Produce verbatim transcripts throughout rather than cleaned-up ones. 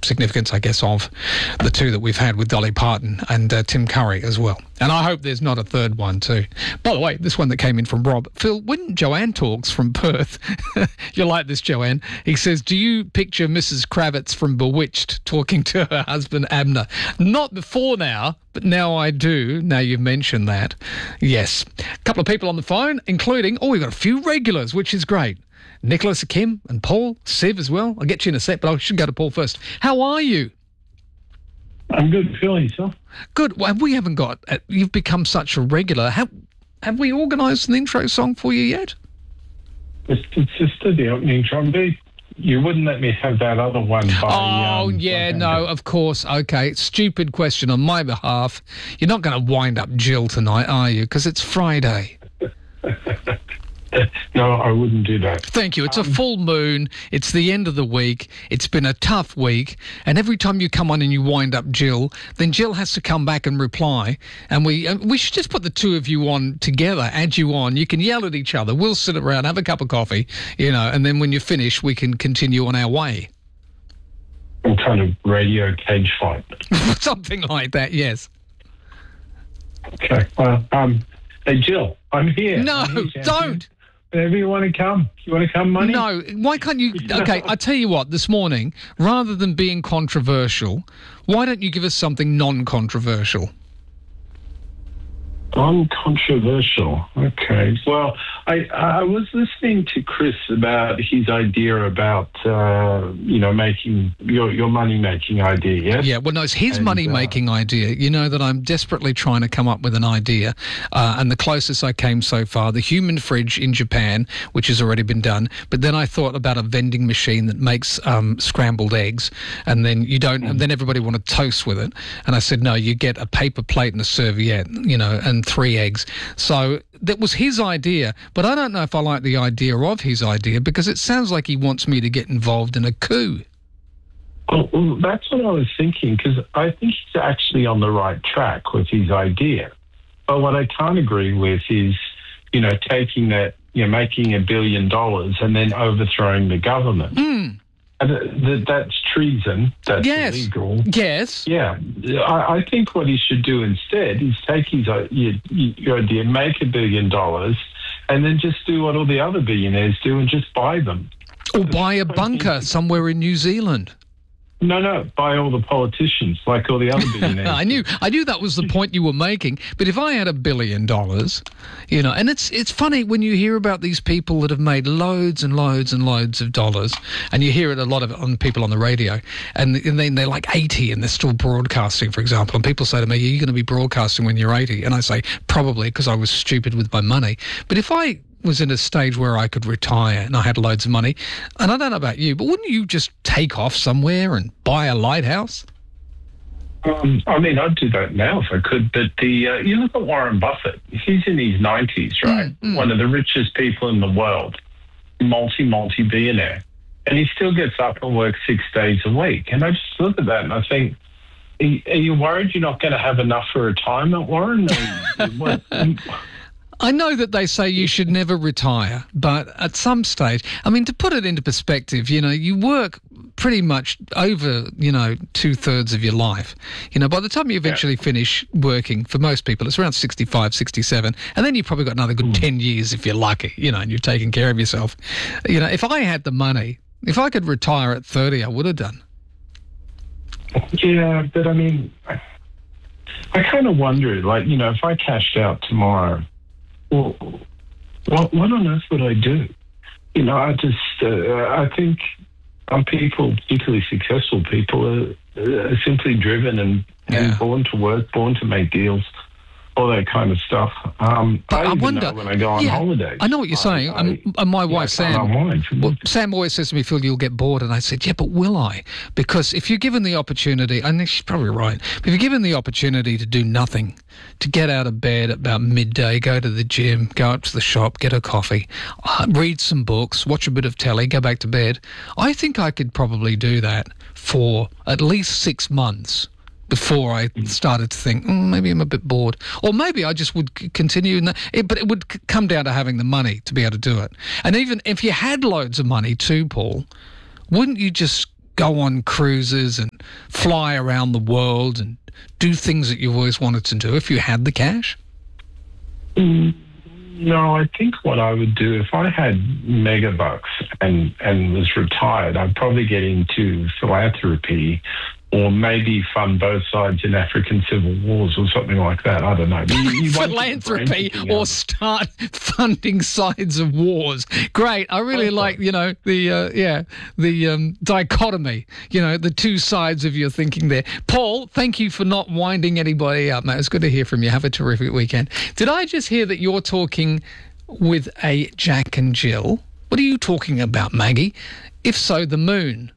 significance, I guess, of the two that we've had with Dolly Parton and uh, Tim Curry as well. And I hope there's not a third one too. By the way, this one that came in from Rob. Phil, when Joanne talks from Perth, you like this, Joanne, he says, do you picture Missus Kravitz from Bewitched talking to her husband Abner? Not before now, but now I do, now you've mentioned that. Yes. A couple of people on the phone, including, oh, we've got a few regulars, which is great. Nicholas, Kim and Paul, Siv as well. I'll get you in a sec, but I should go to Paul first. How are you? I'm good. Feeling yourself? Good. Well, we haven't got... Uh, you've become such a regular. Have, have we organised an intro song for you yet? It's, it's just the opening trumpet. You wouldn't let me have that other one by... Oh, um, yeah, no, of course. Okay, stupid question on my behalf. You're not going to wind up Jill tonight, are you? Because it's Friday. No, I wouldn't do that. Thank you. It's um, a full moon. It's the end of the week. It's been a tough week. And every time you come on and you wind up Jill, then Jill has to come back and reply. And we uh, we should just put the two of you on together, add you on. You can yell at each other. We'll sit around, have a cup of coffee, you know, and then when you finish, we can continue on our way. Some kind of radio cage fight. Something like that, yes. Okay. Well, um, hey, Jill, I'm here. No, I'm here, don't. Whenever you want to come. You want to come, money? No, why can't you... Okay, I tell you what, this morning, rather than being controversial, why don't you give us something non-controversial? Uncontroversial. Okay. Well, I I was listening to Chris about his idea about uh, you know making your your money making idea. Yes. Yeah. Well, no, it's his And, money making uh, idea. You know that I'm desperately trying to come up with an idea, uh, and the closest I came so far, the human fridge in Japan, which has already been done. But then I thought about a vending machine that makes um, scrambled eggs, and then you don't. And then everybody wanted toast with it, and I said no, you get a paper plate and a serviette, you know, and three eggs. So that was his idea, but I don't know if I like the idea of his idea because it sounds like he wants me to get involved in a coup. Well, well that's what I was thinking, because I think he's actually on the right track with his idea. But what I can't agree with is, you know, taking that, you know, making a billion dollars and then overthrowing the government. Mm. And th- that's treason. That's yes. illegal. Yes. Yeah. I, I think what he should do instead is take his uh, your, your idea, make a billion dollars, and then just do what all the other billionaires do and just buy them. Or buy a bunker somewhere in New Zealand. No, no, buy all the politicians like all the other billionaires. I knew, I knew that was the point you were making. But if I had a billion dollars, you know, and it's it's funny when you hear about these people that have made loads and loads and loads of dollars, and you hear it a lot of on people on the radio, and, and then they're like eighty and they're still broadcasting, for example. And people say to me, "Are you going to be broadcasting when you're eighty?" And I say, "Probably, because I was stupid with my money." But if I was in a stage where I could retire and I had loads of money, and I don't know about you, but wouldn't you just take off somewhere and buy a lighthouse? Um, I mean, I'd do that now if I could, but the uh, you look at Warren Buffett. He's in his nineties, right? Mm, mm. One of the richest people in the world, multi, multi-billionaire. And he still gets up and works six days a week. And I just look at that and I think, are you worried you're not going to have enough for retirement, Warren? Or what? I know that they say you should never retire, but at some stage, I mean, to put it into perspective, you know, you work pretty much over, you know, two-thirds of your life. You know, by the time you eventually yeah. finish working, for most people, it's around sixty-five, sixty-seven, and then you've probably got another good mm. ten years if you're lucky, you know, and you're taking care of yourself. You know, if I had the money, if I could retire at thirty, I would have done. Yeah, but I mean, I, I kind of wonder, like, you know, if I cashed out tomorrow, well, what, what on earth would I do? You know, I just, uh, I think some people, particularly successful people, are, are simply driven and, yeah. and born to work, born to make deals, all that kind of stuff. Um, but I, I even wonder know when I go on yeah, holidays. I know what you're saying. I, and, and my I, wife, Sam, well, Sam always says to me, Phil, you'll get bored. And I said, yeah, but will I? Because if you're given the opportunity, and she's probably right, but if you're given the opportunity to do nothing, to get out of bed at about midday, go to the gym, go up to the shop, get a coffee, uh, read some books, watch a bit of telly, go back to bed, I think I could probably do that for at least six months. Before I started to think, mm, maybe I'm a bit bored. Or maybe I just would c- continue. In the, it, but it would c- come down to having the money to be able to do it. And even if you had loads of money too, Paul, wouldn't you just go on cruises and fly around the world and do things that you've always wanted to do if you had the cash? Mm, no, I think what I would do if I had megabucks and, and was retired, I'd probably get into philanthropy or maybe fund both sides in African civil wars or something like that. I don't know. You, you Philanthropy or start funding sides of wars. Great. I really okay. like, you know, the, uh, yeah, the um, dichotomy, you know, the two sides of your thinking there. Paul, thank you for not winding anybody up, mate. It's good to hear from you. Have a terrific weekend. Did I just hear that you're talking with a Jack and Jill? What are you talking about, Maggie? If so, the moon.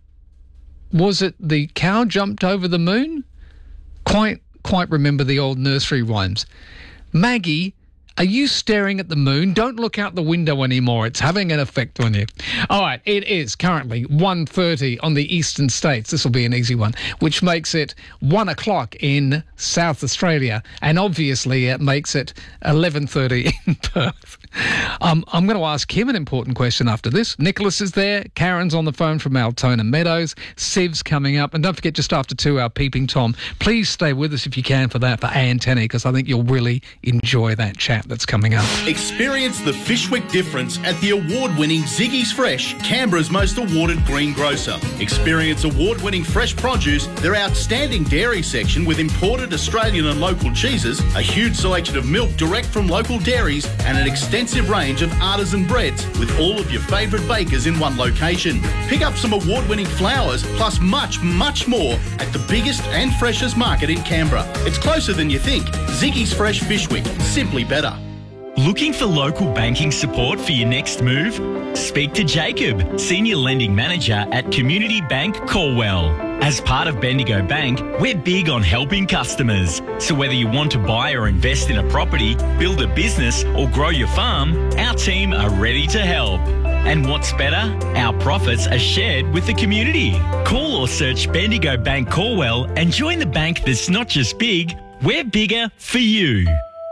Was it the cow jumped over the moon? Quite, quite remember the old nursery rhymes. Maggie, are you staring at the moon? Don't look out the window anymore. It's having an effect on you. All right, it is currently one thirty on the eastern states. This will be an easy one, which makes it one o'clock in South Australia. And obviously it makes it eleven thirty in Perth. Um, I'm going to ask him an important question after this. Nicholas is there. Karen's on the phone from Altona Meadows. Siv's coming up. And don't forget, just after two, our Peeping Tom. Please stay with us if you can for that, for Antennae, because I think you'll really enjoy that chat that's coming up. Experience the Fishwick difference at the award-winning Ziggy's Fresh, Canberra's most awarded green grocer. Experience award-winning fresh produce, their outstanding dairy section with imported Australian and local cheeses, a huge selection of milk direct from local dairies, and an extensive range of artisan breads with all of your favourite bakers in one location. Pick up some award-winning flowers plus much, much more at the biggest and freshest market in Canberra. It's closer than you think. Ziggy's Fresh Fishwick. Simply better. Looking for local banking support for your next move? Speak to Jacob, Senior Lending Manager at Community Bank Corwell. As part of Bendigo Bank, we're big on helping customers. So whether you want to buy or invest in a property, build a business or grow your farm, our team are ready to help. And what's better? Our profits are shared with the community. Call or search Bendigo Bank Corwell and join the bank that's not just big, we're bigger for you.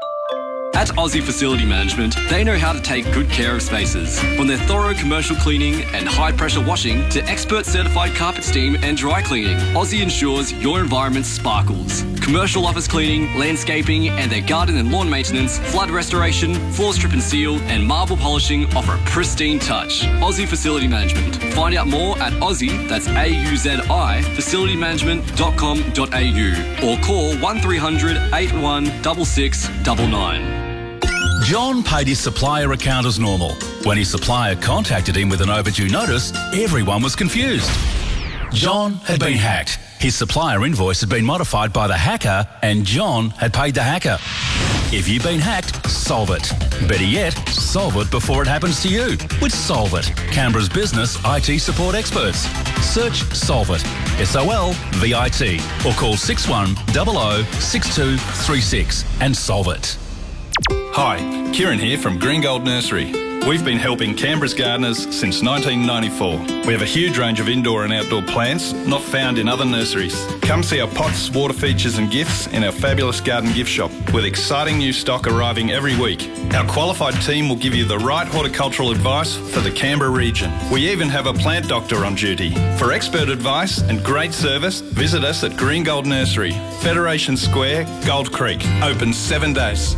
At Aussie Facility Management, they know how to take good care of spaces. From their thorough commercial cleaning and high-pressure washing to expert certified carpet steam and dry cleaning, Aussie ensures your environment sparkles. Commercial office cleaning, landscaping, and their garden and lawn maintenance, flood restoration, floor strip and seal, and marble polishing offer a pristine touch. Aussie Facility Management. Find out more at Aussie, that's A U Z I, facility management dot com dot a u or call one three hundred, eight one six six nine nine. John paid his supplier account as normal. When his supplier contacted him with an overdue notice, everyone was confused. John had been hacked. His supplier invoice had been modified by the hacker, and John had paid the hacker. If you've been hacked, solve it. Better yet, solve it before it happens to you with Solve It, Canberra's business I T support experts. Search Solve It, S O L V I T, or call six one zero zero six two three six and solve it. Hi, Kieran here from Green Gold Nursery. We've been helping Canberra's gardeners since nineteen ninety-four. We have a huge range of indoor and outdoor plants not found in other nurseries. Come see our pots, water features and gifts in our fabulous garden gift shop with exciting new stock arriving every week. Our qualified team will give you the right horticultural advice for the Canberra region. We even have a plant doctor on duty. For expert advice and great service, visit us at Green Gold Nursery, Federation Square, Gold Creek. Open seven days.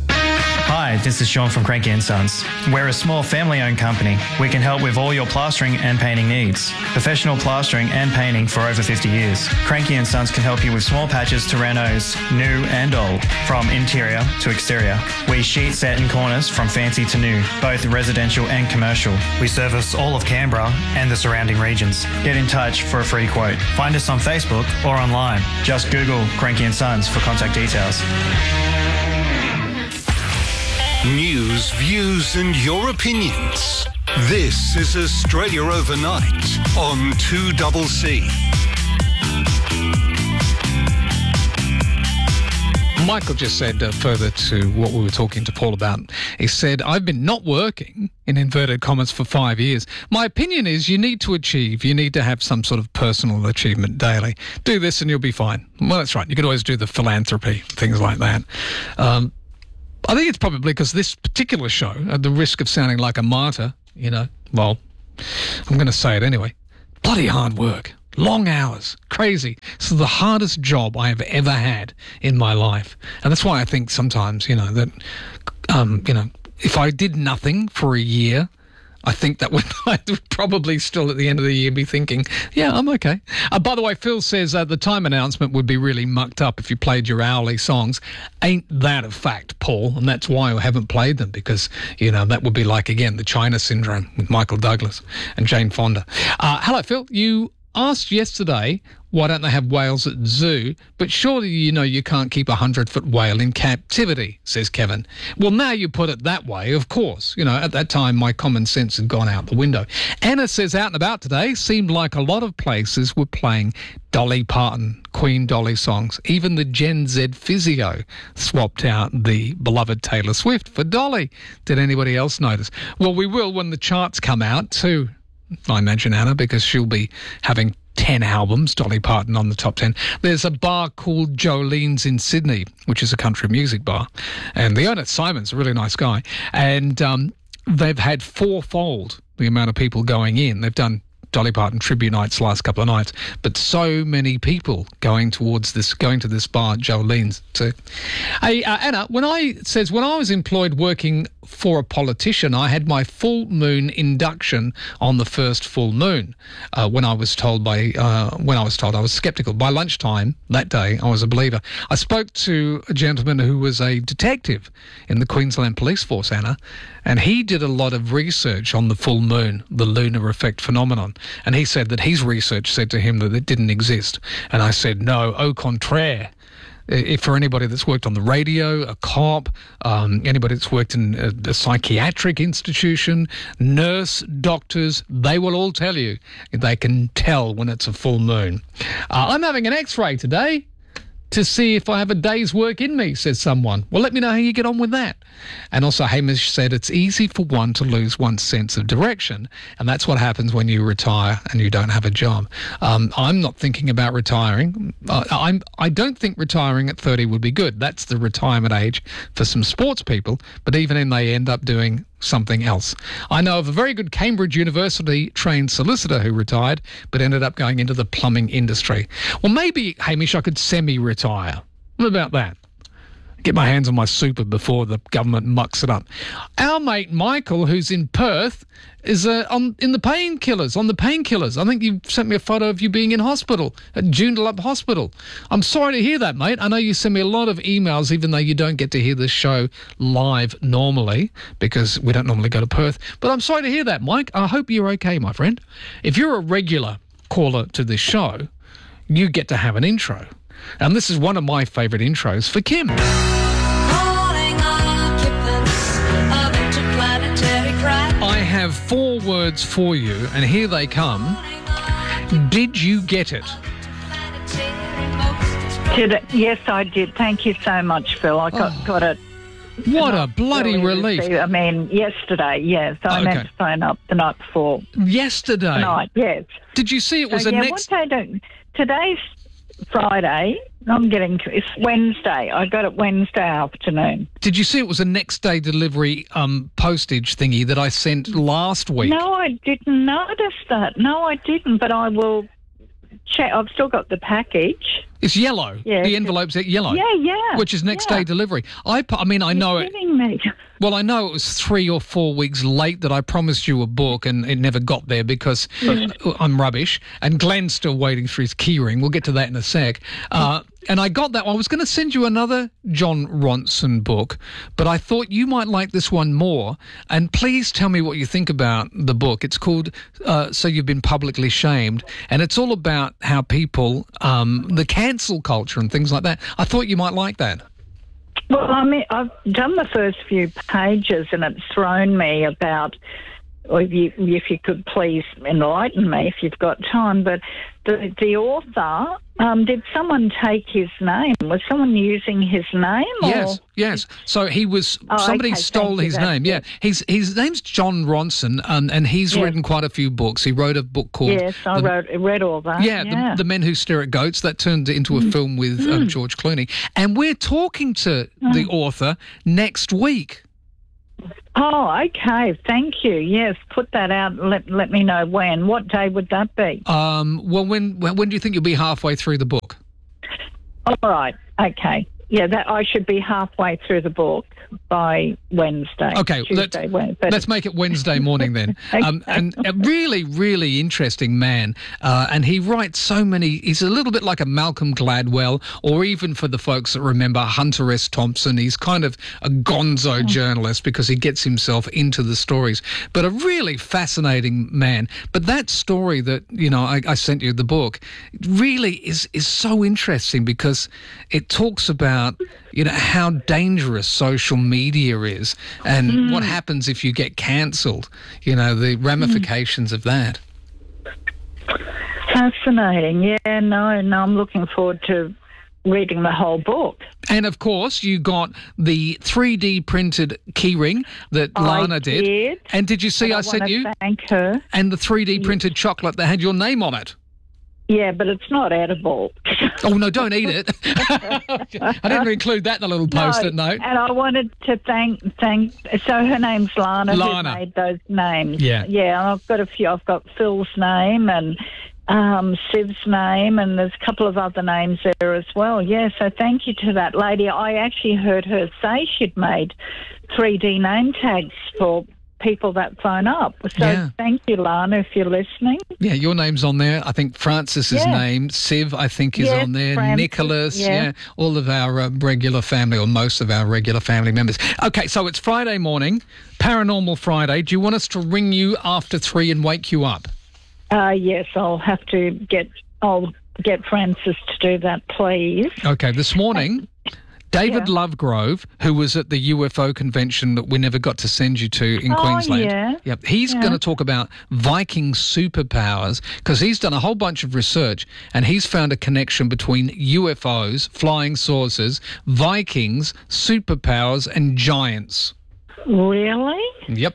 Hi, this is Sean from Cranky and Sons. We're a small family-owned company. We can help with all your plastering and painting needs. Professional plastering and painting for over fifty years. Cranky and Sons can help you with small patches to renos, new and old, from interior to exterior. We sheet set in corners from fancy to new, both residential and commercial. We service all of Canberra and the surrounding regions. Get in touch for a free quote. Find us on Facebook or online. Just Google Cranky and Sons for contact details. News, views and your opinions. This is Australia Overnight on two C C. Michael just said, uh, further to what we were talking to Paul about, he said, I've been not working, in inverted commas, for five years. My opinion is you need to achieve. You need to have some sort of personal achievement daily. Do this and you'll be fine. Well, that's right. You could always do the philanthropy, things like that. Um, I think it's probably because this particular show, at the risk of sounding like a martyr, you know, well, I'm going to say it anyway, bloody hard work. Long hours. Crazy. This is the hardest job I have ever had in my life. And that's why I think sometimes, you know, that, um, you know, if I did nothing for a year, I think that would, I would probably still at the end of the year be thinking, yeah, I'm okay. Uh, by the way, Phil says uh, the time announcement would be really mucked up if you played your hourly songs. Ain't that a fact, Paul? And that's why I haven't played them, because, you know, that would be like, again, the China syndrome with Michael Douglas and Jane Fonda. Uh, hello, Phil. You asked yesterday, why don't they have whales at zoo? But surely you know you can't keep a hundred-foot whale in captivity, says Kevin. Well, now you put it that way, of course. You know, at that time, my common sense had gone out the window. Anna says, out and about today, seemed like a lot of places were playing Dolly Parton, Queen Dolly songs. Even the Gen Z physio swapped out the beloved Taylor Swift for Dolly. Did anybody else notice? Well, we will when the charts come out too, I imagine, Anna, because she'll be having ten albums, Dolly Parton on the top ten. There's a bar called Jolene's in Sydney, which is a country music bar. And the owner, Simon's a really nice guy. And um, they've had fourfold the amount of people going in. They've done Dolly Parton tribute nights the last couple of nights, but so many people going towards this, going to this bar, Jolene's too. Hey, uh, Anna, when I says when I was employed working for a politician, I had my full moon induction on the first full moon. Uh, when I was told by, uh, when I was told, I was sceptical. By lunchtime that day, I was a believer. I spoke to a gentleman who was a detective in the Queensland Police Force, Anna, and he did a lot of research on the full moon, the lunar effect phenomenon. And he said that his research said to him that it didn't exist. And I said, no, au contraire. If for anybody that's worked on the radio, a cop, um, anybody that's worked in a, a psychiatric institution, nurse, doctors, they will all tell you they can tell when it's a full moon. Uh, I'm having an X-ray today to see if I have a day's work in me, says someone. Well, let me know how you get on with that. And also Hamish said it's easy for one to lose one's sense of direction, and that's what happens when you retire and you don't have a job. Um, I'm not thinking about retiring. Uh, I'm, I don't think retiring at thirty would be good. That's the retirement age for some sports people, but even then they end up doing something else. I know of a very good Cambridge University trained solicitor who retired but ended up going into the plumbing industry. Well, maybe, Hamish, I could semi-retire. What about that? Get my hands on my super before the government mucks it up. Our mate Michael, who's in Perth, is uh, on in the painkillers, on the painkillers. I think you sent me a photo of you being in hospital, at Joondalup Hospital. I'm sorry to hear that, mate. I know you send me a lot of emails, even though you don't get to hear this show live normally, because we don't normally go to Perth. But I'm sorry to hear that, Mike. I hope you're okay, my friend. If you're a regular caller to this show, you get to have an intro. And this is one of my favourite intros for Kim. I have four words for you, and here they come. Did you get it? Did it? Yes, I did. Thank you so much, Phil. I got, oh, got it. What a bloody relief. I mean, yesterday, yes. I Okay. meant to phone up the night before. Yesterday? Tonight, yes. Did you see it was So, the yeah, next... what day do, today's Friday. I'm getting to, it's Wednesday. I got it Wednesday afternoon. Did you see it was a next day delivery um, postage thingy that I sent last week? No, I didn't notice that. No, I didn't, but I will check. I've still got the package. It's yellow. Yeah, the envelope's yellow. Yeah, yeah. Which is next yeah. day delivery. I, I mean, I know You're it. kidding me. Well, I know it was three or four weeks late that I promised you a book and it never got there because Mm. I'm rubbish. And Glenn's still waiting for his keyring. We'll get to that in a sec. Uh, and I got that one. I was going to send you another John Ronson book, but I thought you might like this one more. And please tell me what you think about the book. It's called uh, So You've Been Publicly Shamed. And it's all about how people, um, the cancel culture and things like that. I thought you might like that. Well, I mean, I've done the first few pages and it's thrown me about, or if you, if you could please enlighten me if you've got time, but the, the author, um, did someone take his name? Was someone using his name? Yes, or? yes. So he was, Oh, somebody okay, stole thank you, his that's name. Yeah, good. he's, his name's John Ronson, um, and he's Yes. written quite a few books. He wrote a book called... Yes, I the, wrote, read all that. Yeah, Yeah, the, the Men Who Stare at Goats. That turned into a film with um, George Clooney. And we're talking to the author next week. Oh, okay. Thank you. Yes, put that out. Let let me know when. What day would that be? Um, well, when when when do you think you'll be halfway through the book? All right. Okay. Yeah, that I should be halfway through the book by Wednesday. Okay, Tuesday, let's, Wednesday. let's make it Wednesday morning then. Okay. Um, and a really, really interesting man. Uh, and he writes so many, he's a little bit like a Malcolm Gladwell, or even for the folks that remember Hunter S. Thompson, he's kind of a gonzo journalist because he gets himself into the stories. But a really fascinating man. But that story that, you know, I, I sent you the book really is, is so interesting because it talks about, you know, how dangerous social media is and mm. what happens if you get cancelled, you know, the ramifications mm. of that. Fascinating. Yeah, no, no, I'm looking forward to reading the whole book. And, of course, you got the three D printed keyring that I Lana did. did. And did you see and I, I sent you? Thank her. And the three D printed chocolate that had your name on it. Yeah, but it's not edible. Oh, no, don't eat it. I didn't include that in the little post-it no, note. And I wanted to thank, thank, so her name's Lana, Lana. who made those names. Yeah. Yeah, and I've got a few. I've got Phil's name and um, Siv's name, and there's a couple of other names there as well. Yeah, so thank you to that lady. I actually heard her say she'd made three D name tags for people that phone up. So yeah. Thank you, Lana, if you're listening. Yeah, your name's on there. I think Francis's yeah. name, Siv, I think is yes, on there. Francis, Nicholas, yeah. yeah. all of our uh, regular family, or most of our regular family members. Okay, so it's Friday morning, Paranormal Friday. Do you want us to ring you after three and wake you up? Uh, yes, I'll have to get, I'll get Francis to do that, please. Okay, this morning... David yeah. Lovegrove, who was at the U F O convention that we never got to send you to in oh, Queensland. Yeah. Yep. He's yeah. going to talk about Viking superpowers because he's done a whole bunch of research and he's found a connection between U F Os, flying saucers, Vikings, superpowers and giants. Really? Yep.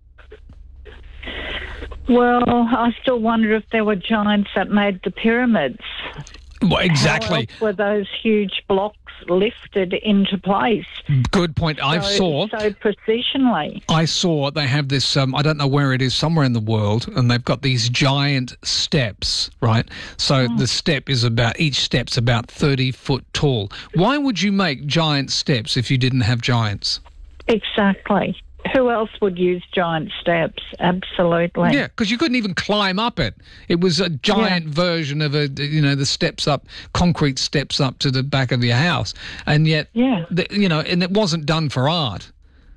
Well, I still wonder if there were giants that made the pyramids. Well, exactly. How else were those huge blocks lifted into place? Good point. I so, saw... So precisionally. I saw they have this, um, I don't know where it is, somewhere in the world, and they've got these giant steps, right? So oh. the step is about, each step's about thirty foot tall. Why would you make giant steps if you didn't have giants? Exactly. Who else would use giant steps? Absolutely. Yeah, because you couldn't even climb up it. It was a giant yeah. version of a, you know, the steps up, concrete steps up to the back of your house, and yet, yeah, the, you know, and it wasn't done for art.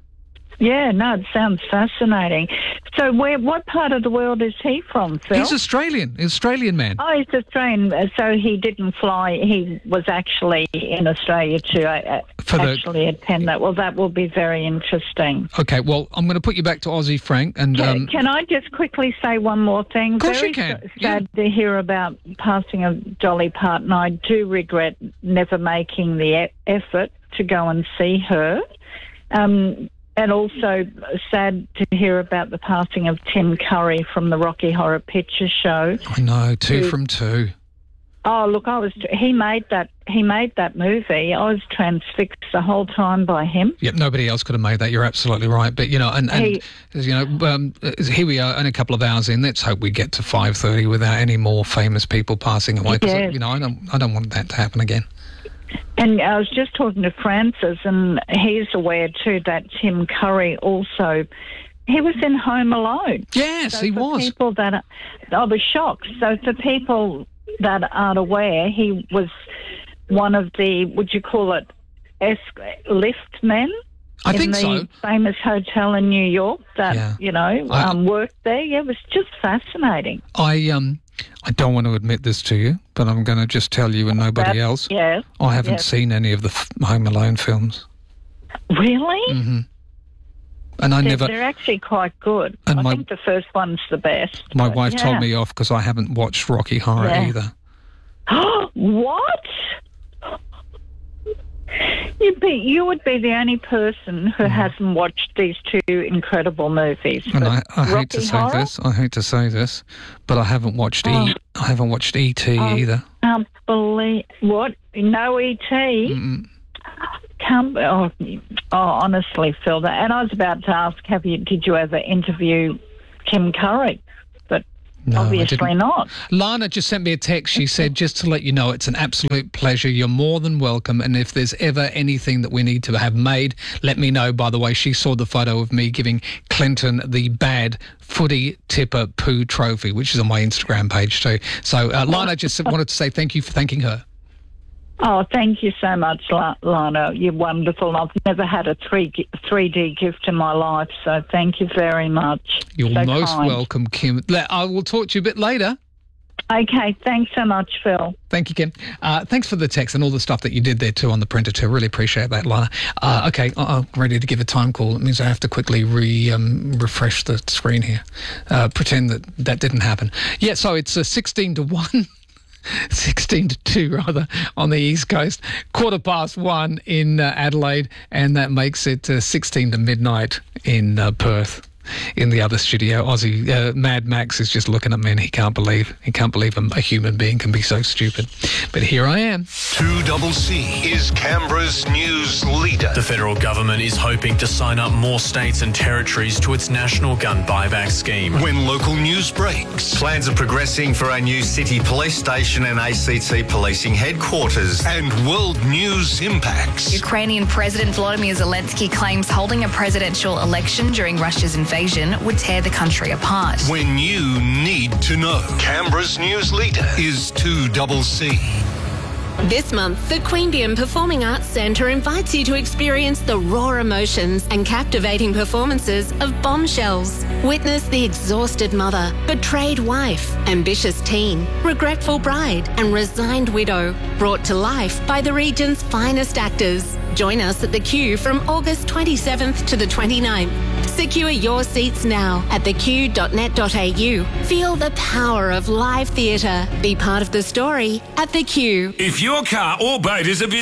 Yeah, no, it sounds fascinating. So where, what part of the world is he from, Phil? He's Australian, Australian man. Oh, he's Australian. So he didn't fly, he was actually in Australia to uh, For actually the, attend that. Well, that will be very interesting. Okay, well, I'm going to put you back to Aussie Frank. And Can, um, can I just quickly say one more thing? Of course very you can. sad yeah. to hear about passing of Dolly Parton. I do regret never making the e- effort to go and see her. Um And also sad to hear about the passing of Tim Curry from the Rocky Horror Picture Show. I know, two who, from two. Oh, look, I was. He made that. He made that movie. I was transfixed the whole time by him. Yep, nobody else could have made that. You're absolutely right. But you know, and, and he, you know, um, here we are, only a couple of hours in. Let's hope we get to five thirty without any more famous people passing away. Because yes. you know, I don't, I don't want that to happen again. And I was just talking to Francis, and he's aware too that Tim Curry also, he was in Home Alone. Yes, so he for was. People that are, I was shocked. So for people that aren't aware, he was one of the, would you call it, esc- lift men? I in think the so. famous hotel in New York that Yeah. you know I- um, worked there. Yeah, it was just fascinating. I um, I don't want to admit this to you, but I'm going to just tell you and nobody That- else. Yes. I haven't yes. seen any of the f- Home Alone films. Really? Mm-hmm. And I they're, never. They're actually quite good. And I my- think the first one's the best. My but wife yeah. told me off because I haven't watched Rocky Horror Yeah. either. What? You'd be, you would be the only person who hasn't watched these two incredible movies. And I, I hate Rocky to say Horror? this. I hate to say this, but I haven't watched Oh. E. I haven't watched E T Oh. either. Can't believe what? No E T. Mm-mm. Can't. Oh, Oh, honestly, Phil. And I was about to ask, have you? Did you ever interview Tim Curry? But No, obviously not. Lana just sent me a text. She said, just to let you know, it's an absolute pleasure. You're more than welcome. And if there's ever anything that we need to have made, let me know. By the way, she saw the photo of me giving Clinton the bad footy tipper poo trophy, which is on my Instagram page too. So uh, Lana just wanted to say thank you for thanking her. Oh, thank you so much, La- Lana. You're wonderful. I've never had a three three D gift in my life, so thank you very much. You're so most kind. welcome, Kim. I will talk to you a bit later. Okay, thanks so much, Phil. Thank you, Kim. Uh, thanks for the text and all the stuff that you did there too on the printer too. Really appreciate that, Lana. Uh, okay, I'm ready to give a time call. It means I have to quickly re um, refresh the screen here. Uh, pretend that that didn't happen. Yeah, so it's uh, sixteen to one. sixteen to two rather on the East Coast, quarter past one in uh, Adelaide, and that makes it uh, sixteen to midnight in uh, Perth. In the other studio, Aussie uh, Mad Max is just looking at me and he can't believe he can't believe a, a human being can be so stupid. But here I am. two C C is Canberra's news leader. The federal government is hoping to sign up more states and territories to its national gun buyback scheme. When local news breaks. Plans are progressing for a new city police station and A C T policing headquarters. And world news impacts. Ukrainian President Volodymyr Zelensky claims holding a presidential election during Russia's invasion would tear the country apart. When you need to know. Canberra's news leader is two C C. This month, the Queanbeyan Performing Arts Centre invites you to experience the raw emotions and captivating performances of Bombshells. Witness the exhausted mother, betrayed wife, ambitious teen, regretful bride, and resigned widow, brought to life by the region's finest actors. Join us at the Q from August twenty-seventh to the twenty-ninth. Secure your seats now at the q dot net dot a u. Feel the power of live theatre. Be part of the story at the Q. If your car or boat is a bit...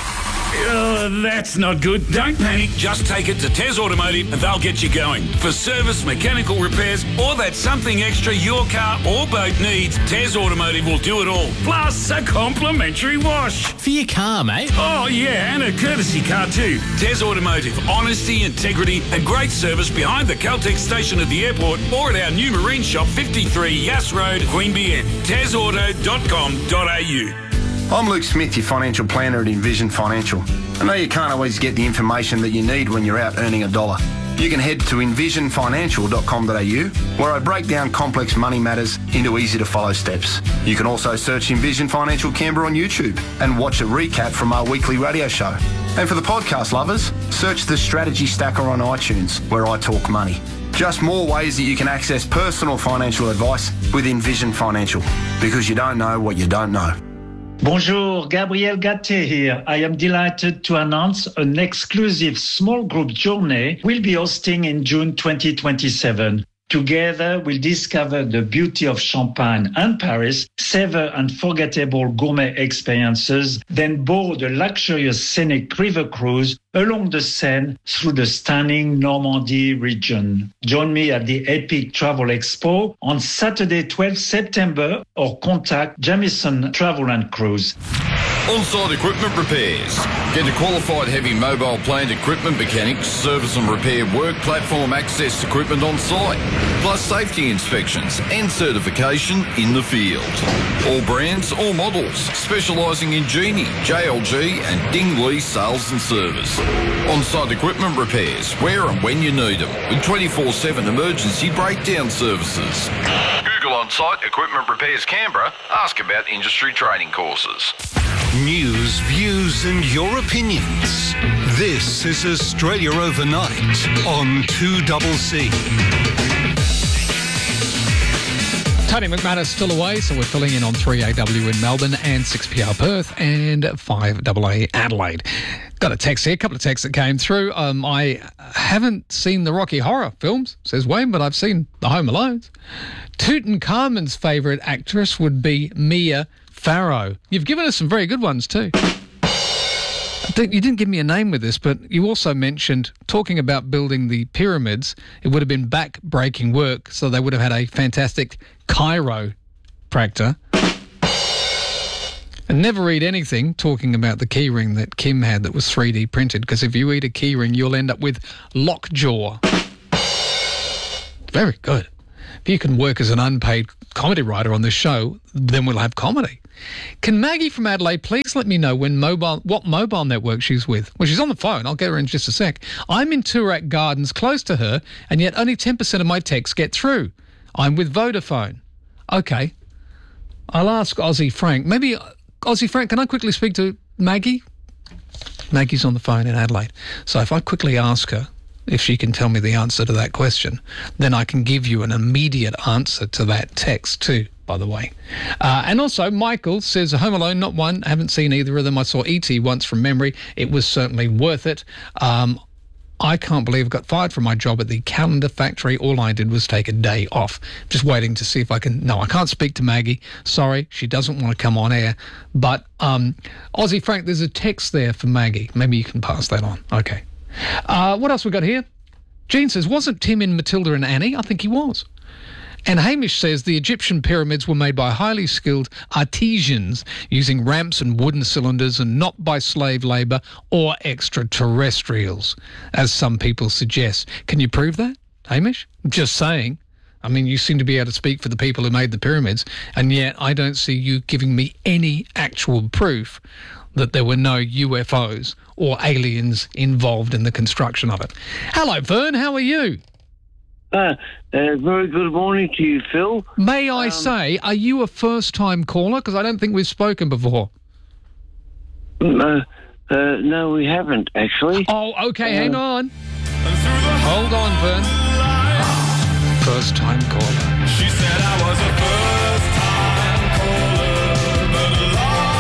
Oh, that's not good. Don't panic. Just take it to Tez Automotive and they'll get you going. For service, mechanical repairs, or that something extra your car or boat needs, Tez Automotive will do it all. Plus a complimentary wash. For your car, mate. Oh, yeah, and a courtesy car too. Tez Automotive. Honesty, integrity, and great service behind the Caltex station at the airport or at our new marine shop, fifty-three Yass Road, Queanbeyan. tez auto dot com dot a u. I'm Luke Smith, your financial planner at Envision Financial. I know you can't always get the information that you need when you're out earning a dollar. You can head to envision financial dot com dot a u, where I break down complex money matters into easy-to-follow steps. You can also search Envision Financial Canberra on YouTube and watch a recap from our weekly radio show. And for the podcast lovers, search the Strategy Stacker on iTunes, where I talk money. Just more ways that you can access personal financial advice with Envision Financial, because you don't know what you don't know. Bonjour, Gabriel Gatté here. I am delighted to announce an exclusive small group journey we'll be hosting in June twenty twenty-seven. Together, we'll discover the beauty of Champagne and Paris, savor unforgettable gourmet experiences, then board a luxurious scenic river cruise along the Seine through the stunning Normandy region. Join me at the Epic Travel Expo on Saturday, twelfth September, or contact Jamieson Travel and Cruise. On-site equipment repairs. Get a qualified heavy mobile plant equipment mechanics, service and repair work platform access equipment on site, plus safety inspections and certification in the field. All brands, all models, specialising in Genie, J L G and Dingley sales and service. On-site equipment repairs, where and when you need them, with twenty-four seven emergency breakdown services. Google On-site Equipment Repairs Canberra, ask about industry training courses. News, views and your opinions. This is Australia Overnight on two C C. Tony McManus still away, so we're filling in on three A W in Melbourne and six P R Perth and five A A Adelaide. Got a text here, a couple of texts that came through. Um, I haven't seen the Rocky Horror films, says Wayne, but I've seen the Home Alones. Tutankhamun's favourite actress would be Mia Farrow. You've given us some very good ones too. I think you didn't give me a name with this, but you also mentioned, talking about building the pyramids, it would have been back-breaking work, so they would have had a fantastic chiropractor. And never read anything talking about the keyring that Kim had that was three D printed, because if you eat a keyring, you'll end up with lockjaw. Very good. If you can work as an unpaid comedy writer on this show, then we'll have comedy. Can Maggie from Adelaide please let me know when mobile what mobile network she's with? Well, she's on the phone. I'll get her in just a sec. I'm in Toorak Gardens, close to her, and yet only ten percent of my texts get through. I'm with Vodafone. Okay. I'll ask Aussie Frank. Maybe, Aussie Frank, can I quickly speak to Maggie? Maggie's on the phone in Adelaide. So if I quickly ask her if she can tell me the answer to that question, then I can give you an immediate answer to that text too, by the way. Uh, and also, Michael says, Home Alone, not one. I haven't seen either of them. I saw E T once from memory. It was certainly worth it. Um, I can't believe I got fired from my job at the calendar factory. All I did was take a day off. Just waiting to see if I can... No, I can't speak to Maggie. Sorry, she doesn't want to come on air. But, um, Aussie Frank, there's a text there for Maggie. Maybe you can pass that on. Okay. Uh, what else we got here? Jean says, wasn't Tim in Matilda and Annie? I think he was. And Hamish says the Egyptian pyramids were made by highly skilled artisans using ramps and wooden cylinders and not by slave labour or extraterrestrials, as some people suggest. Can you prove that, Hamish? Just saying. I mean, you seem to be able to speak for the people who made the pyramids, and yet I don't see you giving me any actual proof that there were no U F Os or aliens involved in the construction of it. Hello, Vern. How are you? Uh, uh, very good morning to you, Phil. May I um, say, are you a first-time caller? Because I don't think we've spoken before. Uh, uh, no, we haven't, actually. Oh, okay, uh, hang on. Hold on, Vern. First-time caller. She said I was a first-time caller, but a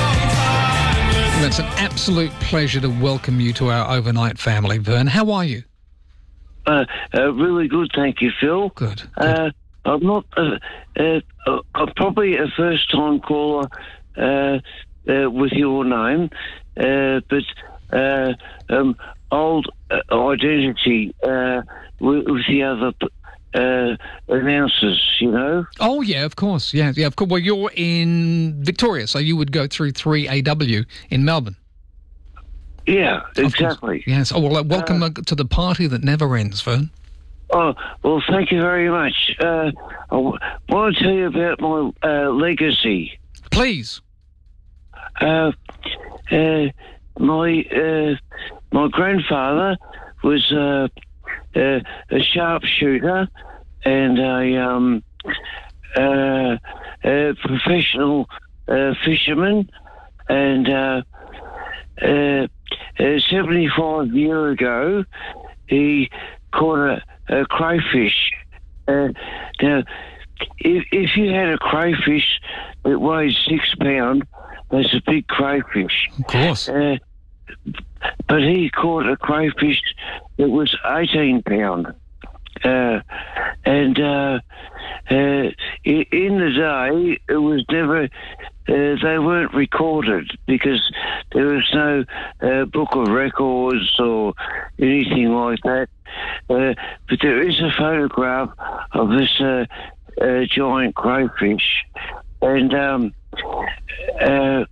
long time. It's an absolute pleasure to welcome you to our overnight family, Vern. How are you? Uh, uh, really good, thank you, Phil. Good. good. Uh, I'm not. Uh, uh, I'm probably a first-time caller uh, uh, with your name, uh, but uh, um, old uh, identity uh, with, with the other uh, announcers. You know. Oh yeah, of course. Yeah, yeah. Of course. Well, you're in Victoria, so you would go through three A W in Melbourne. Yeah, exactly. Yes. Oh, well, welcome uh, to the party that never ends, Vern. Oh, well, thank you very much. Uh, I w- want to tell you about my uh, legacy. Please. Uh, uh, my uh, my grandfather was uh, uh, a sharpshooter and a, um, uh, a professional uh, fisherman, and uh, uh, Uh, seventy-five years ago, he caught a, a crayfish. Uh, now, if, if you had a crayfish that weighs six pounds, that's a big crayfish. Of course. Uh, but he caught a crayfish that was eighteen pounds. Uh, and uh, uh, in the day, it was never... Uh, they weren't recorded because there was no uh, book of records or anything like that. Uh, but there is a photograph of this uh, uh, giant crayfish. And um, uh,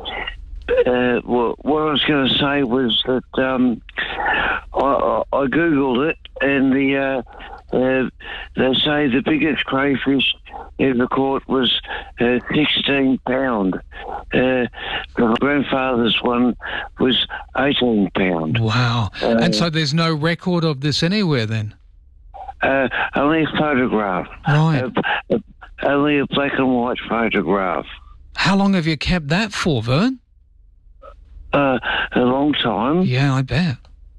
uh, well, what I was going to say was that um, I, I Googled it, and the uh, uh, they say the biggest crayfish ever caught was uh, sixteen pounds. Uh, my grandfather's one was eighteen pounds. Wow. Uh, and so there's no record of this anywhere then? Uh, only a photograph. Right. Uh, uh, only a black and white photograph. How long have you kept that for, Vern? Uh, a long time. Yeah, I bet.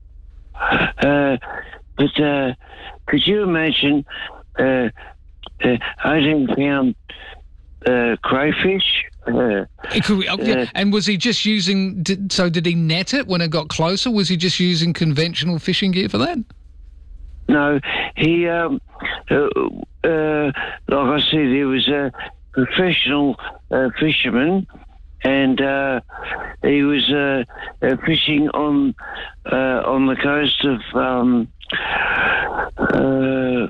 Uh, but uh, could you imagine... Uh, Uh, eighteen pound uh, crayfish. Uh, we, oh, yeah. And was he just using? Did, so did he net it when it got closer? Was he just using conventional fishing gear for that? No, he. Um, uh, uh, like I said, he was a professional uh, fisherman, and uh, he was uh, uh, fishing on uh, on the coast of. Um, uh,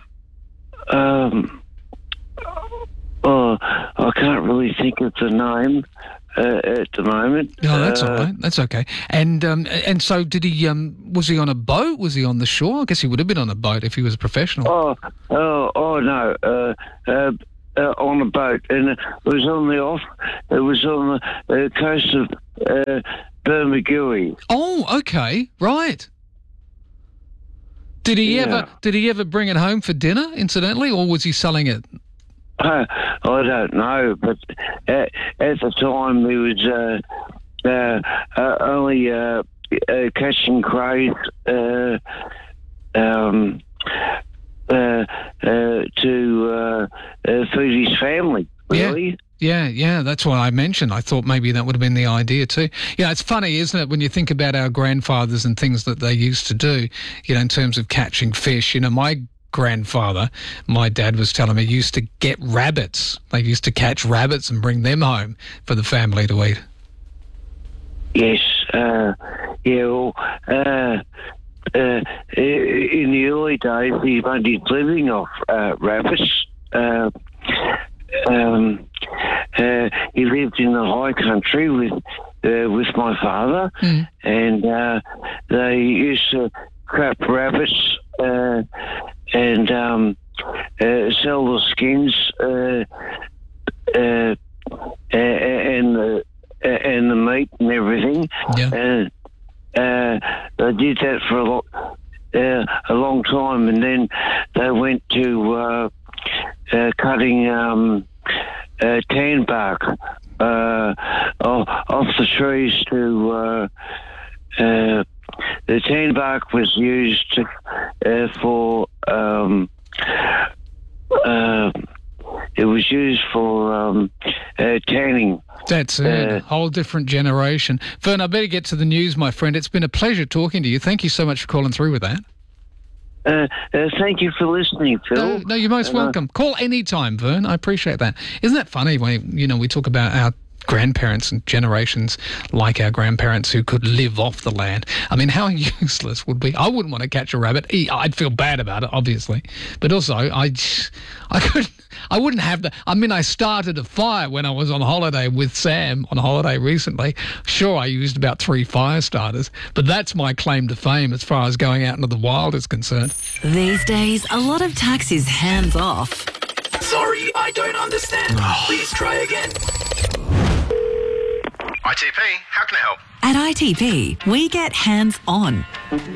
um, Oh, I can't really think of the name. uh, at the moment. No, that's uh, all right. That's okay. And um, and so did he? Um, was he on a boat? Was he on the shore? I guess he would have been on a boat if he was a professional. Oh, oh, oh no. Uh, uh, uh, on a boat, and it was on the off. It was on the uh, coast of uh, Bermagui. Oh, okay, right. Did he Yeah. ever? Did he ever bring it home for dinner, incidentally, or was he selling it? Uh, I don't know, but at, at the time he was uh, uh, uh, only uh, uh, catching crows uh, um, uh, uh, to uh, uh, feed his family, really. Yeah, yeah, that's what I mentioned. I thought maybe that would have been the idea too. Yeah, it's funny, isn't it, when you think about our grandfathers and things that they used to do, you know, in terms of catching fish. You know, my grandfather, my dad was telling me, used to get rabbits. They used to catch rabbits and bring them home for the family to eat. Yes, uh, yeah, well, uh, uh, in the early days, he made his living off uh, rabbits. Uh, um, uh, he lived in the high country with uh, with my father, mm. and uh, they used to trap rabbits uh, and um, uh, sell the skins uh, uh, and the and the meat and everything. Yeah. And uh, they did that for a, lo- uh, a long time, and then they went to uh, uh, cutting um, uh, tan bark uh, off the trees to. Uh, uh, the tan bark was used to, uh, for. Um, uh, it was used for um, uh, tanning. That's it. Uh, a whole different generation. Vern, I better get to the news, my friend. It's been a pleasure talking to you. Thank you so much for calling through with that. Uh, uh, thank you for listening, Phil. No, no you're most Uh, welcome. Call any time, Vern. I appreciate that. Isn't that funny when, you know, we talk about our grandparents and generations like our grandparents who could live off the land. I mean, how useless would be? I wouldn't want to catch a rabbit. I'd feel bad about it, obviously, but also I, I couldn't. I wouldn't have the. I mean, I started a fire when I was on holiday with Sam on holiday recently. Sure, I used about three fire starters, but that's my claim to fame as far as going out into the wild is concerned. These days, a lot of tax is hands off. Sorry, I don't understand. Please try again. I T P, how can I help? At I T P, we get hands on.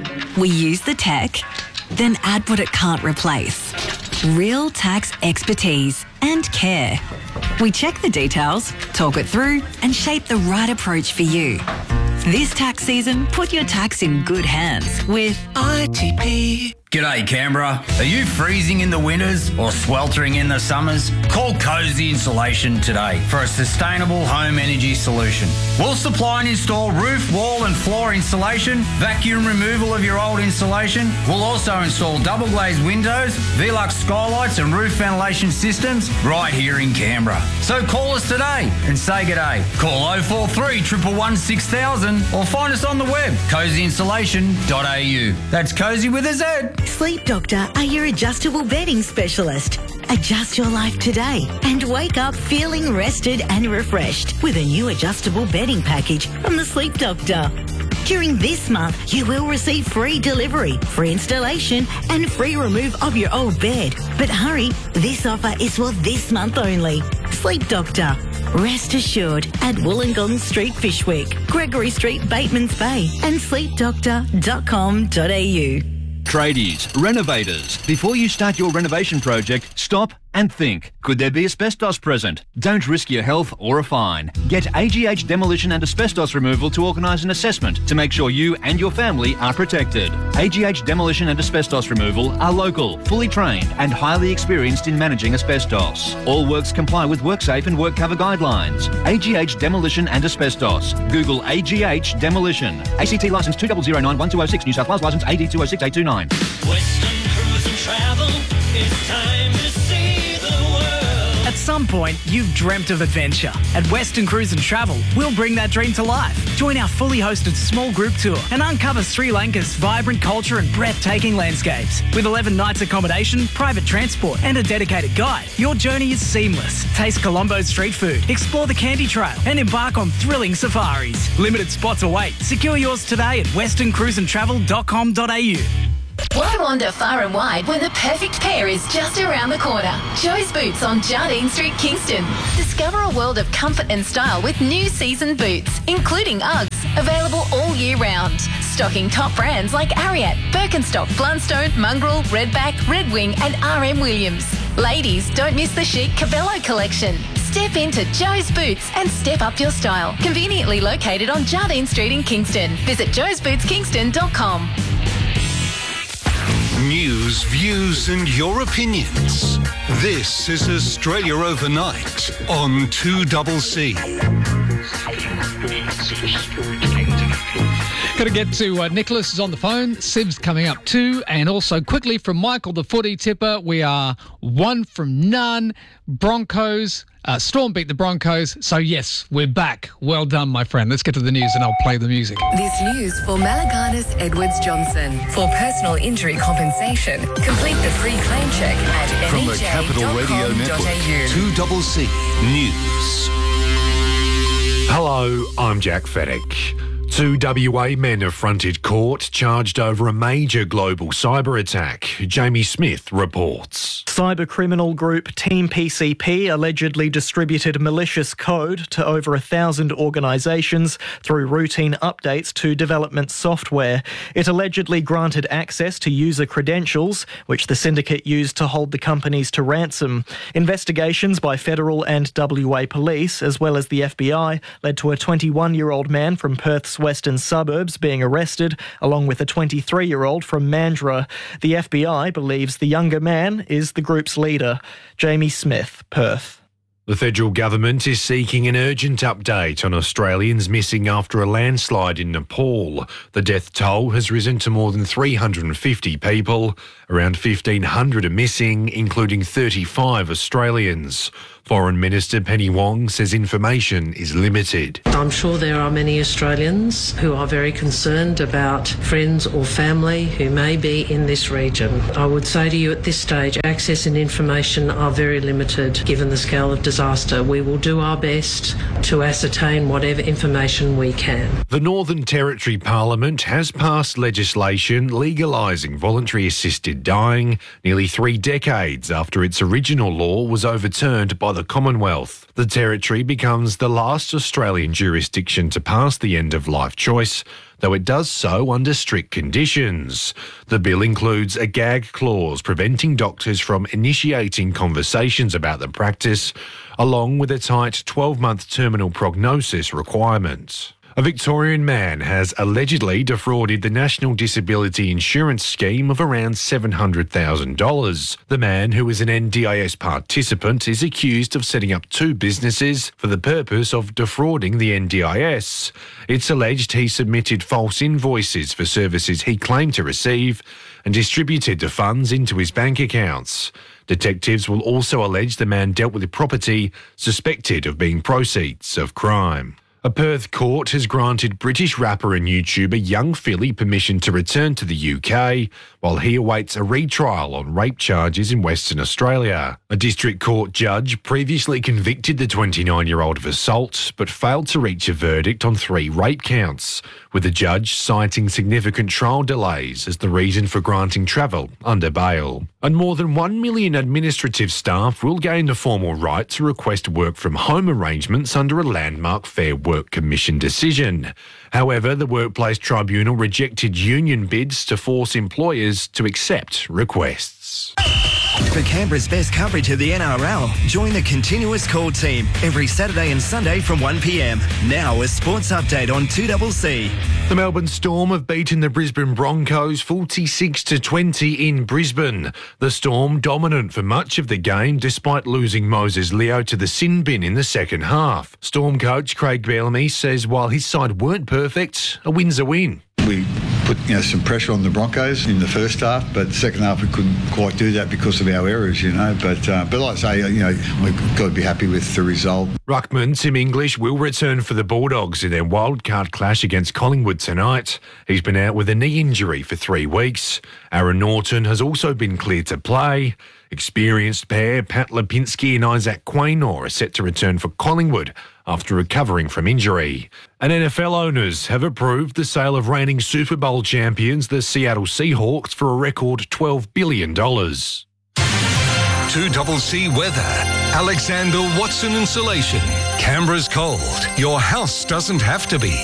We use the tech, then add what it can't replace. Real tax expertise and care. We check the details, talk it through, and shape the right approach for you. This tax season, put your tax in good hands with I T P. G'day Canberra. Are you freezing in the winters or sweltering in the summers? Call Cozy Insulation today for a sustainable home energy solution. We'll supply and install roof, wall and floor insulation, vacuum removal of your old insulation. We'll also install double glazed windows, Velux skylights and roof ventilation systems right here in Canberra. So call us today and say g'day. Call oh four three, one one one, six thousand or find us on the web, cozy insulation dot a u. That's Cozy with a Z. Sleep Doctor are your adjustable bedding specialist. Adjust your life today and wake up feeling rested and refreshed with a new adjustable bedding package from the Sleep Doctor. During this month, you will receive free delivery, free installation and free remove of your old bed. But hurry, this offer is for this month only. Sleep Doctor. Rest assured at Wollongong Street, Fishwick, Gregory Street, Batemans Bay and sleep doctor dot com dot a u. Tradies, renovators. Before you start your renovation project, stop and think. Could there be asbestos present? Don't risk your health or a fine. Get A G H Demolition and Asbestos Removal to organise an assessment to make sure you and your family are protected. A G H Demolition and Asbestos Removal are local, fully trained and highly experienced in managing asbestos. All works comply with WorkSafe and WorkCover guidelines. A G H Demolition and Asbestos. Google A G H Demolition. A C T licence two zero zero nine one two oh six, New South Wales licence A D two oh six eight two nine. Western Cruise and Travel, it's time to see the world. At some point, you've dreamt of adventure. At Western Cruise and Travel, we'll bring that dream to life. Join our fully hosted small group tour and uncover Sri Lanka's vibrant culture and breathtaking landscapes. With eleven nights accommodation, private transport and a dedicated guide, your journey is seamless. Taste Colombo's street food, explore the Candy Trail and embark on thrilling safaris. Limited spots await. Secure yours today at western cruise and travel dot com dot a u. Why wander far and wide when the perfect pair is just around the corner? Joe's Boots on Jardine Street, Kingston. Discover a world of comfort and style with new season boots, including Uggs, available all year round. Stocking top brands like Ariat, Birkenstock, Blundstone, Mongrel, Redback, Red Wing and R M Williams. Ladies, don't miss the chic Cavello collection. Step into Joe's Boots and step up your style. Conveniently located on Jardine Street in Kingston. Visit joes boots kingston dot com. News, views and your opinions. This is Australia Overnight on two C C. Got to get to uh, Nicholas is on the phone. Siv's coming up too. And also quickly from Michael, the footy tipper, we are one from none. Broncos. Uh, Storm beat the Broncos. So, yes, we're back. Well done, my friend. Let's get to the news and I'll play the music. This news for Malaganas Edwards Johnson. For personal injury compensation, complete the free claim check at From the Capital Radio Network, two C C News. Hello, I'm Jack Fedek. Two W A men have fronted court charged over a major global cyber attack. Jamie Smith reports. Cyber criminal group Team P C P allegedly distributed malicious code to over a thousand organisations through routine updates to development software. It allegedly granted access to user credentials, which the syndicate used to hold the companies to ransom. Investigations by federal and W A police, as well as the F B I, led to a twenty-one-year-old man from Perth's western suburbs being arrested, along with a twenty-three-year-old from Mandurah. The F B I believes the younger man is the group's leader. Jamie Smith, Perth. The federal government is seeking an urgent update on Australians missing after a landslide in Nepal. The death toll has risen to more than three hundred fifty people. Around fifteen hundred are missing, including thirty-five Australians. Foreign Minister Penny Wong says information is limited. I'm sure there are many Australians who are very concerned about friends or family who may be in this region. I would say to you at this stage, access and information are very limited given the scale of disaster. We will do our best to ascertain whatever information we can. The Northern Territory Parliament has passed legislation legalising voluntary assisted dying nearly three decades after its original law was overturned by the Commonwealth. The Territory becomes the last Australian jurisdiction to pass the end-of-life choice, though it does so under strict conditions. The bill includes a gag clause preventing doctors from initiating conversations about the practice, along with a tight twelve-month terminal prognosis requirement. A Victorian man has allegedly defrauded the National Disability Insurance Scheme of around seven hundred thousand dollars. The man, who is an N D I S participant, is accused of setting up two businesses for the purpose of defrauding the N D I S. It's alleged he submitted false invoices for services he claimed to receive and distributed the funds into his bank accounts. Detectives will also allege the man dealt with property suspected of being proceeds of crime. A Perth court has granted British rapper and YouTuber Young Philly permission to return to the U K while he awaits a retrial on rape charges in Western Australia. A district court judge previously convicted the twenty-nine-year-old of assault but failed to reach a verdict on three rape counts, with the judge citing significant trial delays as the reason for granting travel under bail. And more than one million administrative staff will gain the formal right to request work from home arrangements under a landmark Fair Work Commission decision. However, the Workplace Tribunal rejected union bids to force employers to accept requests. For Canberra's best coverage of the N R L, join the Continuous Call team every Saturday and Sunday from one p m. Now a sports update on two C C. The Melbourne Storm have beaten the Brisbane Broncos forty-six to twenty in Brisbane. The Storm dominant for much of the game despite losing Moses Leo to the sin bin in the second half. Storm coach Craig Bellamy says while his side weren't perfect, a win's a win. We put you know some pressure on the Broncos in the first half, but the second half we couldn't quite do that because of our errors, you know. But uh, but like I say, you know, we've got to be happy with the result. Ruckman Tim English will return for the Bulldogs in their wildcard clash against Collingwood tonight. He's been out with a knee injury for three weeks. Aaron Norton has also been cleared to play. Experienced pair Pat Lipinski and Isaac Quaynor are set to return for Collingwood after recovering from injury. And N F L owners have approved the sale of reigning Super Bowl champions, the Seattle Seahawks, for a record twelve billion dollars. two C C weather. Alexander Watson Insulation. Canberra's cold. Your house doesn't have to be.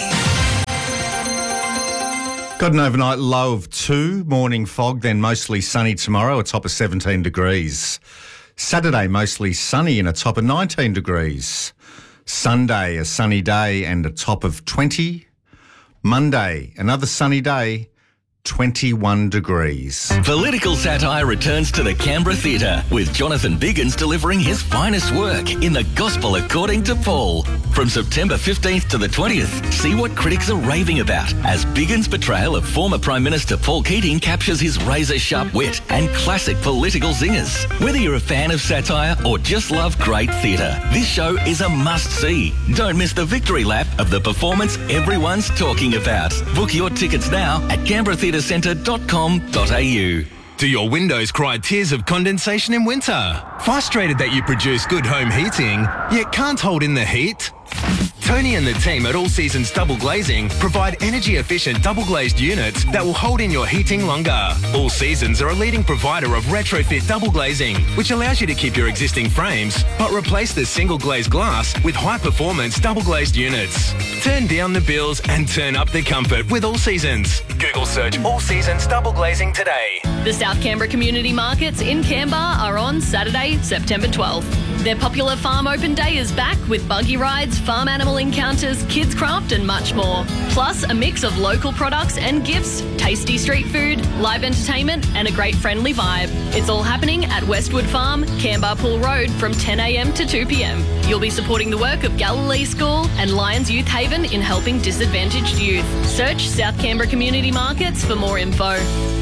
Got an overnight low of two, morning fog, then mostly sunny tomorrow, a top of seventeen degrees. Saturday, mostly sunny and a top of nineteen degrees. Sunday, a sunny day and a top of twenty. Monday, another sunny day, twenty-one degrees. Political satire returns to the Canberra Theatre, with Jonathan Biggins delivering his finest work in The Gospel According to Paul. From September fifteenth to the twentieth, see what critics are raving about as Biggins' portrayal of former Prime Minister Paul Keating captures his razor-sharp wit and classic political zingers. Whether you're a fan of satire or just love great theatre, this show is a must-see. Don't miss the victory lap of the performance everyone's talking about. Book your tickets now at canberra theatre centre dot com dot a u. Do your windows cry tears of condensation in winter? Frustrated that you produce good home heating, yet can't hold in the heat? Tony and the team at All Seasons Double Glazing provide energy-efficient double-glazed units that will hold in your heating longer. All Seasons are a leading provider of retrofit double glazing, which allows you to keep your existing frames, but replace the single-glazed glass with high-performance double-glazed units. Turn down the bills and turn up the comfort with All Seasons. Google search All Seasons Double Glazing today. The South Canberra Community Markets in Canberra are on Saturday, September twelfth. Their popular farm open day is back with buggy rides, farm animal encounters, kids craft and much more. Plus a mix of local products and gifts, tasty street food, live entertainment and a great friendly vibe. It's all happening at Westwood Farm, Canberra Pool Road from ten a m to two p m. You'll be supporting the work of Galilee School and Lions Youth Haven in helping disadvantaged youth. Search South Canberra Community Markets for more info.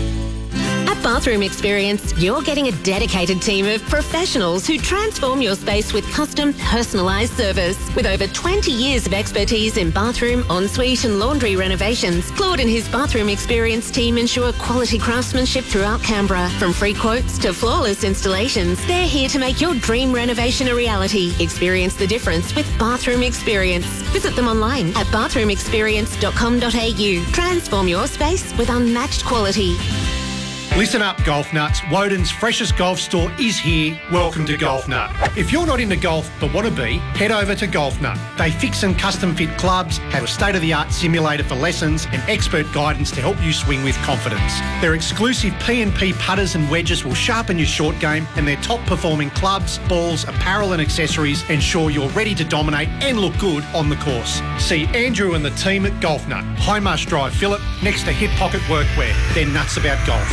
At Bathroom Experience, you're getting a dedicated team of professionals who transform your space with custom, personalised service. With over twenty years of expertise in bathroom, ensuite and laundry renovations, Claude and his Bathroom Experience team ensure quality craftsmanship throughout Canberra. From free quotes to flawless installations, they're here to make your dream renovation a reality. Experience the difference with Bathroom Experience. Visit them online at bathroom experience dot com dot a u. Transform your space with unmatched quality. Listen up, Golf Nuts. Woden's freshest golf store is here. Welcome to Golf Nut. If you're not into golf but want to be, head over to Golf Nut. They fix and custom fit clubs, have a state-of-the-art simulator for lessons and expert guidance to help you swing with confidence. Their exclusive P and P putters and wedges will sharpen your short game, and their top-performing clubs, balls, apparel and accessories ensure you're ready to dominate and look good on the course. See Andrew and the team at Golf Nut, High Marsh Drive, Phillip, next to Hip Pocket Workwear. They're nuts about golf.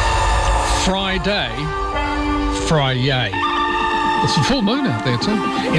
Friday, Friday. It's a full moon out there too.